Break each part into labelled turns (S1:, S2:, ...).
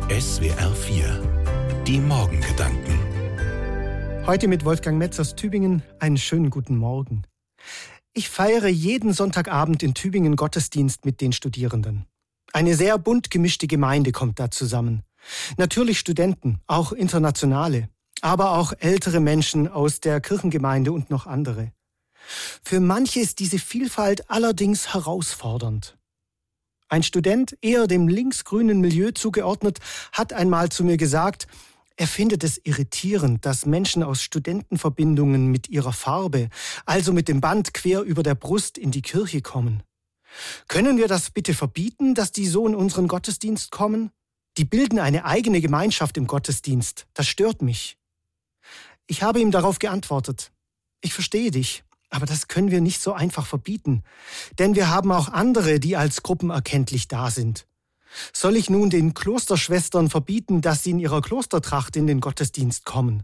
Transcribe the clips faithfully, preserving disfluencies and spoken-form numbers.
S1: S W R vier. Die Morgengedanken.
S2: Heute mit Wolfgang Metz aus Tübingen. Einen schönen guten Morgen. Ich feiere jeden Sonntagabend in Tübingen Gottesdienst mit den Studierenden. Eine sehr bunt gemischte Gemeinde kommt da zusammen. Natürlich Studenten, auch internationale, aber auch ältere Menschen aus der Kirchengemeinde und noch andere. Für manche ist diese Vielfalt allerdings herausfordernd. Ein Student, eher dem linksgrünen Milieu zugeordnet, hat einmal zu mir gesagt, er findet es irritierend, dass Menschen aus Studentenverbindungen mit ihrer Farbe, also mit dem Band quer über der Brust, in die Kirche kommen. Können wir das bitte verbieten, dass die so in unseren Gottesdienst kommen? Die bilden eine eigene Gemeinschaft im Gottesdienst. Das stört mich. Ich habe ihm darauf geantwortet, ich verstehe dich. Aber das können wir nicht so einfach verbieten, denn wir haben auch andere, die als gruppenerkenntlich da sind. Soll ich nun den Klosterschwestern verbieten, dass sie in ihrer Klostertracht in den Gottesdienst kommen?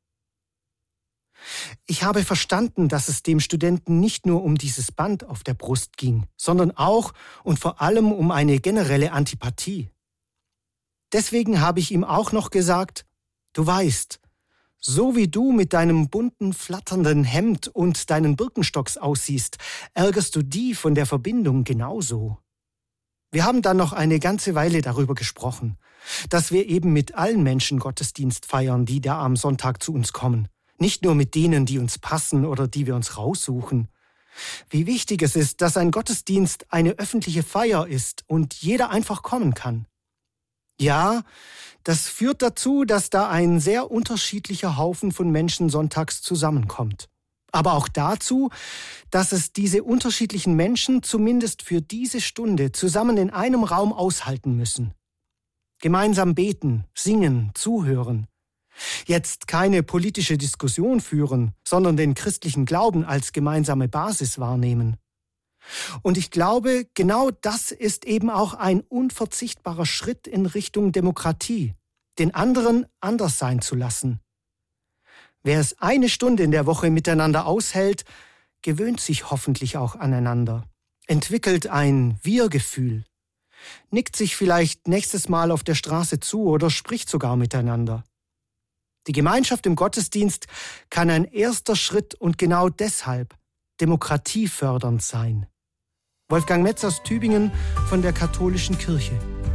S2: Ich habe verstanden, dass es dem Studenten nicht nur um dieses Band auf der Brust ging, sondern auch und vor allem um eine generelle Antipathie. Deswegen habe ich ihm auch noch gesagt, du weißt, so wie du mit deinem bunten, flatternden Hemd und deinen Birkenstocks aussiehst, ärgerst du die von der Verbindung genauso. Wir haben dann noch eine ganze Weile darüber gesprochen, dass wir eben mit allen Menschen Gottesdienst feiern, die da am Sonntag zu uns kommen. Nicht nur mit denen, die uns passen oder die wir uns raussuchen. Wie wichtig es ist, dass ein Gottesdienst eine öffentliche Feier ist und jeder einfach kommen kann. Ja, das führt dazu, dass da ein sehr unterschiedlicher Haufen von Menschen sonntags zusammenkommt. Aber auch dazu, dass es diese unterschiedlichen Menschen zumindest für diese Stunde zusammen in einem Raum aushalten müssen. Gemeinsam beten, singen, zuhören. Jetzt keine politische Diskussion führen, sondern den christlichen Glauben als gemeinsame Basis wahrnehmen. Und ich glaube, genau das ist eben auch ein unverzichtbarer Schritt in Richtung Demokratie, den anderen anders sein zu lassen. Wer es eine Stunde in der Woche miteinander aushält, gewöhnt sich hoffentlich auch aneinander, entwickelt ein Wir-Gefühl, nickt sich vielleicht nächstes Mal auf der Straße zu oder spricht sogar miteinander. Die Gemeinschaft im Gottesdienst kann ein erster Schritt und genau deshalb demokratiefördernd sein. Wolfgang Metz aus Tübingen von der Katholischen Kirche.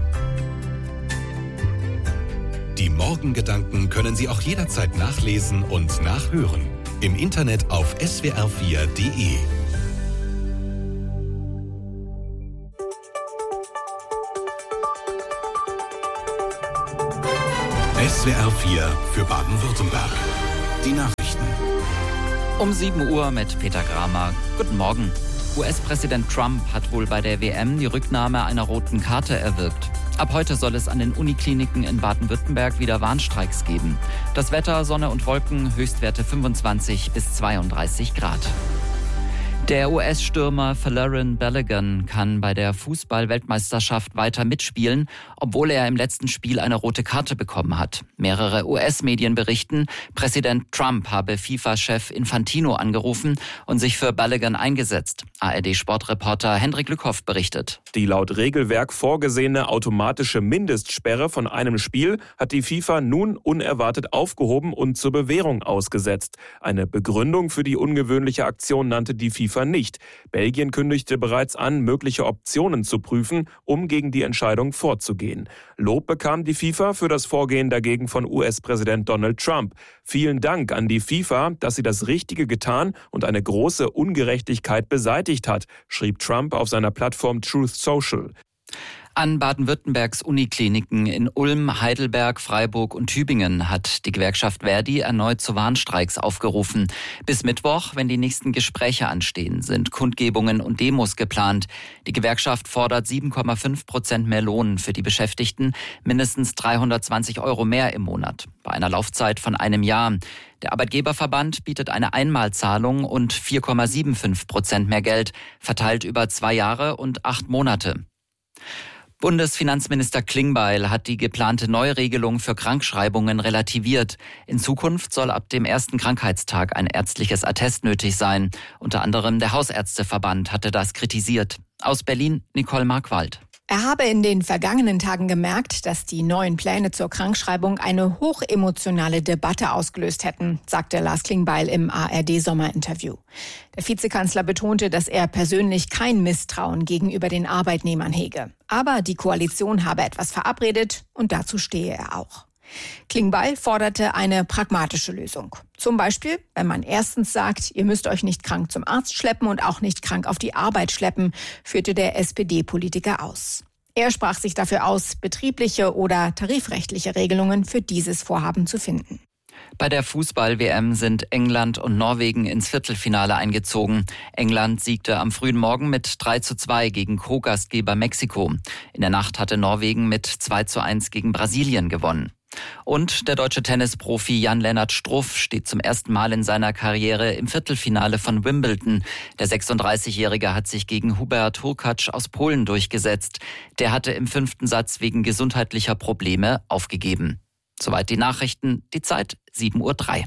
S1: Die Morgengedanken können Sie auch jederzeit nachlesen und nachhören. Im Internet auf S W R vier Punkt de. S W R vier für Baden-Württemberg. Die Nachrichten.
S3: Um sieben Uhr mit Peter Gramer. Guten Morgen. U S-Präsident Trump hat wohl bei der W M die Rücknahme einer roten Karte erwirkt. Ab heute soll es an den Unikliniken in Baden-Württemberg wieder Warnstreiks geben. Das Wetter, Sonne und Wolken, Höchstwerte fünfundzwanzig bis zweiunddreißig Grad. Der U S-Stürmer Folarin Balogun kann bei der Fußball-Weltmeisterschaft weiter mitspielen, obwohl er im letzten Spiel eine rote Karte bekommen hat. Mehrere U S-Medien berichten, Präsident Trump habe FIFA-Chef Infantino angerufen und sich für Balogun eingesetzt. A R D-Sportreporter Hendrik Lückhoff berichtet.
S4: Die laut Regelwerk vorgesehene automatische Mindestsperre von einem Spiel hat die FIFA nun unerwartet aufgehoben und zur Bewährung ausgesetzt. Eine Begründung für die ungewöhnliche Aktion nannte die FIFA nicht. Belgien kündigte bereits an, mögliche Optionen zu prüfen, um gegen die Entscheidung vorzugehen. Lob bekam die FIFA für das Vorgehen dagegen von U S-Präsident Donald Trump. Vielen Dank an die FIFA, dass sie das Richtige getan und eine große Ungerechtigkeit beseitigt hat, schrieb Trump auf seiner Plattform Truth Social.
S3: An Baden-Württembergs Unikliniken in Ulm, Heidelberg, Freiburg und Tübingen hat die Gewerkschaft Verdi erneut zu Warnstreiks aufgerufen. Bis Mittwoch, wenn die nächsten Gespräche anstehen, sind Kundgebungen und Demos geplant. Die Gewerkschaft fordert sieben Komma fünf Prozent mehr Lohn für die Beschäftigten, mindestens dreihundertzwanzig Euro mehr im Monat, bei einer Laufzeit von einem Jahr. Der Arbeitgeberverband bietet eine Einmalzahlung und vier Komma fünfundsiebzig Prozent mehr Geld, verteilt über zwei Jahre und acht Monate. Bundesfinanzminister Klingbeil hat die geplante Neuregelung für Krankschreibungen relativiert. In Zukunft soll ab dem ersten Krankheitstag ein ärztliches Attest nötig sein. Unter anderem der Hausärzteverband hatte das kritisiert. Aus Berlin Nicole Markwald.
S5: Er habe in den vergangenen Tagen gemerkt, dass die neuen Pläne zur Krankschreibung eine hochemotionale Debatte ausgelöst hätten, sagte Lars Klingbeil im A R D-Sommerinterview. Der Vizekanzler betonte, dass er persönlich kein Misstrauen gegenüber den Arbeitnehmern hege. Aber die Koalition habe etwas verabredet und dazu stehe er auch. Klingbeil forderte eine pragmatische Lösung. Zum Beispiel, wenn man erstens sagt, ihr müsst euch nicht krank zum Arzt schleppen und auch nicht krank auf die Arbeit schleppen, führte der S P D-Politiker aus. Er sprach sich dafür aus, betriebliche oder tarifrechtliche Regelungen für dieses Vorhaben zu finden.
S3: Bei der Fußball-W M sind England und Norwegen ins Viertelfinale eingezogen. England siegte am frühen Morgen mit drei zu zwei gegen Co-Gastgeber Mexiko. In der Nacht hatte Norwegen mit zwei zu eins gegen Brasilien gewonnen. Und der deutsche Tennisprofi Jan-Lennart Struff steht zum ersten Mal in seiner Karriere im Viertelfinale von Wimbledon. Der sechsunddreißigjährige hat sich gegen Hubert Hurkacz aus Polen durchgesetzt. Der hatte im fünften Satz wegen gesundheitlicher Probleme aufgegeben. Soweit die Nachrichten, die Zeit sieben Uhr drei.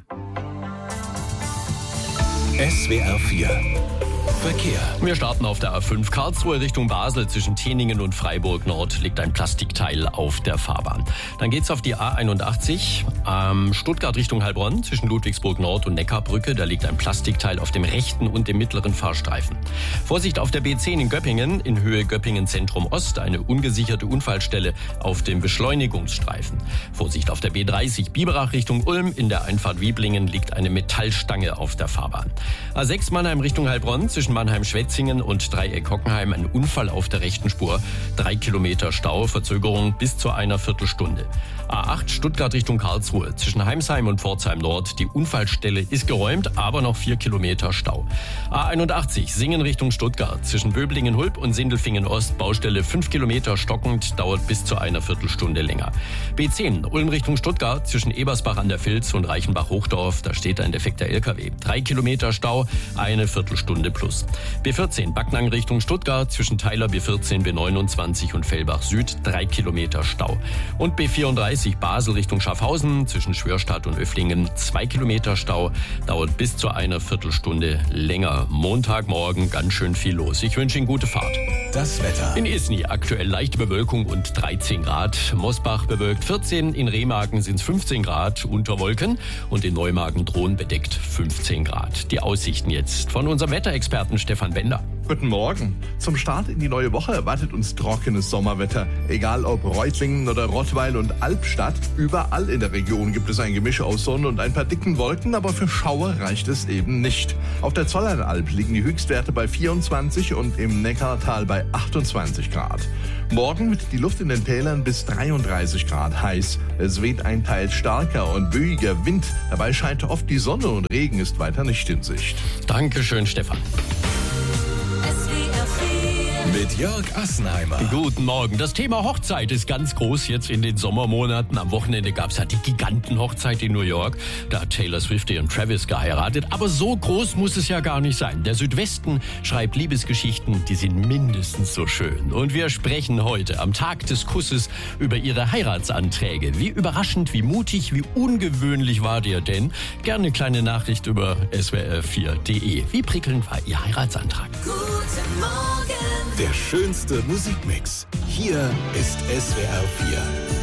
S1: S W R vier Verkehr.
S6: Wir starten auf der A fünf Karlsruhe Richtung Basel. Zwischen Teningen und Freiburg Nord liegt ein Plastikteil auf der Fahrbahn. Dann geht's auf die A einundachtzig, ähm, Stuttgart Richtung Heilbronn. Zwischen Ludwigsburg Nord und Neckarbrücke, da liegt ein Plastikteil auf dem rechten und dem mittleren Fahrstreifen. Vorsicht auf der B zehn in Göppingen, in Höhe Göppingen Zentrum Ost, eine ungesicherte Unfallstelle auf dem Beschleunigungsstreifen. Vorsicht auf der B dreißig Biberach Richtung Ulm, in der Einfahrt Wieblingen liegt eine Metallstange auf der Fahrbahn. A sechs Mannheim Richtung Heilbronn, zwischen Mannheim-Schwetzingen und Dreieck-Hockenheim ein Unfall auf der rechten Spur. Drei Kilometer Stau, Verzögerung bis zu einer Viertelstunde. A acht Stuttgart Richtung Karlsruhe. Zwischen Heimsheim und Pforzheim Nord. Die Unfallstelle ist geräumt, aber noch vier Kilometer Stau. A einundachtzig Singen Richtung Stuttgart. Zwischen Böblingen-Hulp und Sindelfingen Ost. Baustelle fünf Kilometer stockend, dauert bis zu einer Viertelstunde länger. B zehn Ulm Richtung Stuttgart. Zwischen Ebersbach an der Vilz und Reichenbach-Hochdorf. Da steht ein defekter L K W. Drei Kilometer Stau, eine Viertelstunde plus. B vierzehn Backnang Richtung Stuttgart. Zwischen Theiler B vierzehn, B neunundzwanzig und Fellbach Süd. Drei Kilometer Stau. Und B vierunddreißig Basel Richtung Schaffhausen, zwischen Schwörstadt und Öfflingen, zwei Kilometer Stau, dauert bis zu einer Viertelstunde länger. Montagmorgen ganz schön viel los. Ich wünsche Ihnen gute Fahrt.
S1: Das Wetter.
S6: In Isny aktuell leichte Bewölkung und dreizehn Grad. Mosbach bewölkt vierzehn, in Remagen sind es fünfzehn Grad unter Wolken und in Neumagen Drohnen bedeckt fünfzehn Grad. Die Aussichten jetzt von unserem Wetterexperten Stefan Bender.
S7: Guten Morgen. Zum Start in die neue Woche erwartet uns trockenes Sommerwetter. Egal ob Reutlingen oder Rottweil und Albstadt, überall in der Region gibt es ein Gemisch aus Sonne und ein paar dicken Wolken, aber für Schauer reicht es eben nicht. Auf der Zollernalb liegen die Höchstwerte bei vierundzwanzig und im Neckartal bei achtundzwanzig Grad. Morgen wird die Luft in den Tälern bis dreiunddreißig Grad heiß. Es weht ein teils starker und böiger Wind. Dabei scheint oft die Sonne und Regen ist weiter nicht in Sicht.
S6: Dankeschön, Stefan.
S1: Mit Jörg Assenheimer.
S6: Guten Morgen. Das Thema Hochzeit ist ganz groß jetzt in den Sommermonaten. Am Wochenende gab es ja die Gigantenhochzeit in New York. Da hat Taylor Swift und Travis geheiratet. Aber so groß muss es ja gar nicht sein. Der Südwesten schreibt Liebesgeschichten, die sind mindestens so schön. Und wir sprechen heute am Tag des Kusses über ihre Heiratsanträge. Wie überraschend, wie mutig, wie ungewöhnlich war der denn? Gerne eine kleine Nachricht über S W R vier punkt de. Wie prickelnd war Ihr Heiratsantrag?
S1: Guten Morgen. Der schönste Musikmix. Hier ist S W R vier.